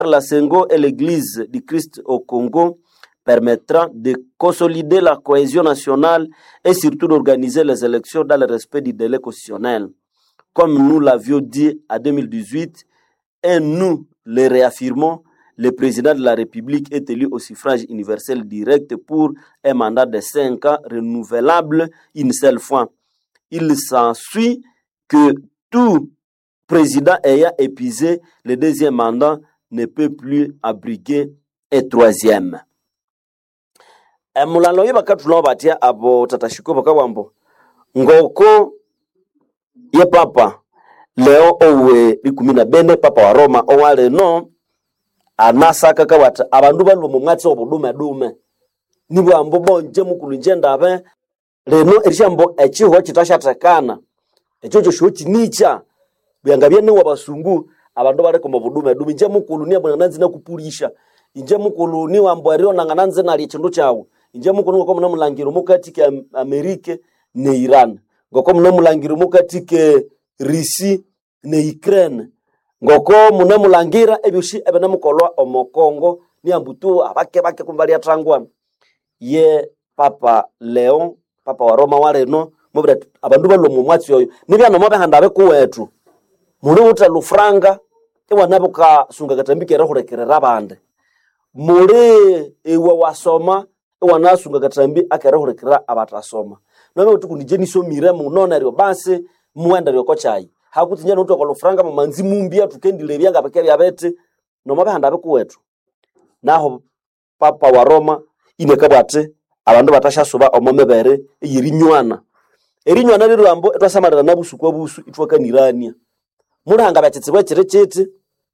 la Sengo et l'Église du Christ au Congo permettra de consolider la cohésion nationale et surtout d'organiser les élections dans le respect du délai constitutionnel. Comme nous l'avions dit en 2018, et nous le réaffirmons, le président de la République est élu au suffrage universel direct pour un mandat de 5 ans renouvelable une seule fois. Il s'ensuit que tout président ayant épuisé le deuxième mandat ne peut plus abriguer un troisième. Mulalo yiba katulwa batia abo tatashiko bakawambo ngoko ye papa leo owe 14 papa wa Roma owale no anasaka kawata abandu balwo mu mwatsi obudume nibwo ambo bonje mukulu njenda abe leno erishambo echiho kitashatakana echocho sho kinicha byangabye ni wabasungu abandu bale komo budume nje mukulu ni abona nanzi nakupulisha nje mukulu ni wambo ariyo nangananze nali chindu chawo nje mukulu ngoko muna mulangiro mukatike Amerike ne Iran ngoko muna mulangiro mukatike Risi ne Ukraine ngoko muna mulangira ebyoshi ebena mukolwa omokongo ni ambutu abake kumbali atangwa ye papa Leon papa wa Roma waleno mubira abandu balwo mu mwatsi oyo nibyano mabehanda bekuwetu muri uta lufranga ewanabuka sunga katambikera hurekerera bande muri ewa wasoma ewanasunga katambi akera hurekera abatasoma nome utukunije nisomire mu nona ryo base muenda ryo kochai hakutinya no utoko lufranga mu manzi mumbia tukendile byanga bakya byabete no mabehanda bekuwetu naho papa wa Roma inekabwate abandu batashasuba omomebere eyirinywana erinywana lirambo etwasamarira nabusu busu itwakanirania muranga batsitsibwe kirechete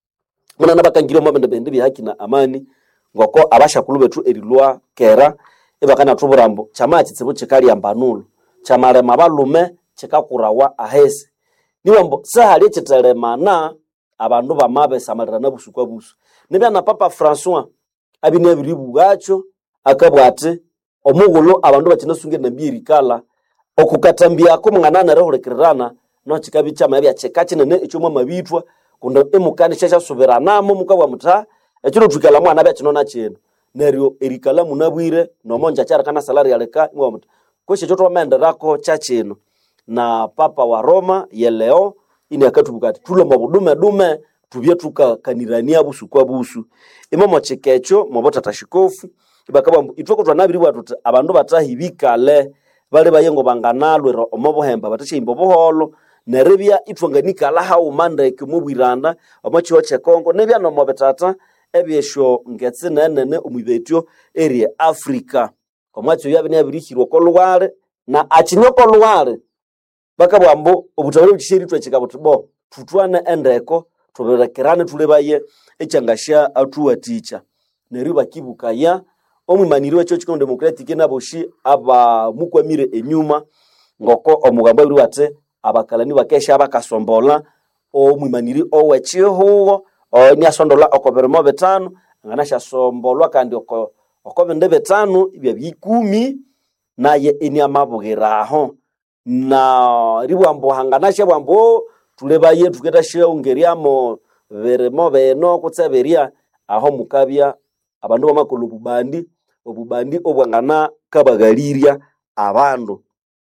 munana bakangire omobende bihaki na amani ngoko abashakulu betu erilwa kera ebakana tuburambo chama tsitsibu chikali ambanulo chamale mabalume chikakurawa ahese niwambo sahali chitelemana abandu bamabe samarira nabusu busu nibyana papa François abine biribu gacho akabwate omugulo abandu bakinasunge na mbirikala okukatambia ko mwanana rehurekerana no chikabicha mabya chekakinene echomo mabitwa kundo emukani shasha soberanamo mukabwa muta ekiro tukala mwana bya kinona cyeno neryo erikala munabwire no monja cyara kana salary yaleka ngwa muta kweshe choto mende rako chachino na papa wa Roma ye Leo ine akatubukati tulo mabudume tubye tukakanirania busu kwa busu imomo chikecho mobota tashikofu ibakaba itwoko twanabiri watu abandu batahibikale bale bayengo banganalwe omobohemba batashe imboboholo nerebya itwanganika laha umandeke mubwiranda omachiho chekongo nebya no mobetata ebyesho ngetsinene umubetyo area Africa komwatyo yabe nabirikirwa kolwale na achinyoko lwale bakabwambo obutabale bukishiritwe chikabutubo tutwane endeko tuberekerane tulebaye echangasha atuwa ticha neriba kibukaya omwimaniriwe cyo chikondo democratic naboshi aba mukwamire enyuma ngoko omugamba biri wate abakalani bakesha abakasombola omwimaniri owechiho onyasondola okoberemo betano nganasha sombolwa kandi okobende betano ibya bikumi naye eni amabugiraho na ribwambo hanganasha bwambo tulebaye tuketashe ungeriamo veremo beno kutseberia aho mukabya abandu bamakulu obubandi obwangana kabagaliria abandu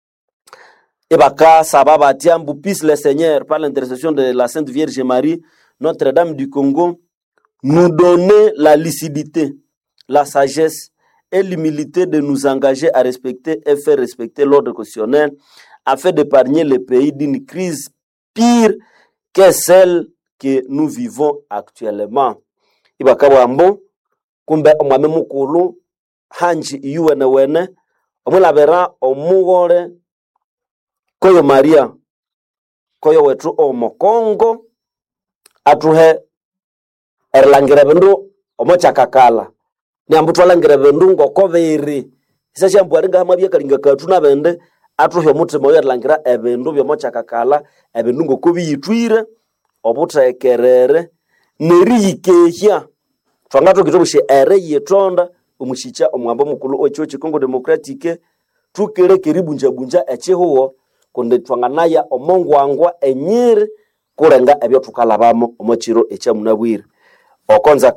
ebaka sababa atiambu puisse le Seigneur par l'intercession de la Sainte Vierge Marie Notre-Dame du Congo nous donner la lucidité, la sagesse et l'humilité de nous engager à respecter et faire respecter l'ordre constitutionnel afin d'épargner le pays d'une crise pire que celle que nous vivons actuellement. Ibaka bwambo kumbe omwame mukulu hanji iyuwene wene omulabera omugore koyo Maria koyo wetu omokongo atuhe erlangira bendu omochakakala ni ambutu alangira bendu ngokobere isasha mbwaringa amabya kalinga katuna bende atuhe mutima oyo erlangira ebendu byomochakakala ebendu ngokobiyitwire obutekerere neriyikehya twangato kitobushe ere yetonda omushicha omwamba mukulu ocho chikongo democratique tukere keribunja echihuo kunde twanganaya omongwangwa enyiri kurenga ebyo tukalabamo omochiro echa munabwire okonza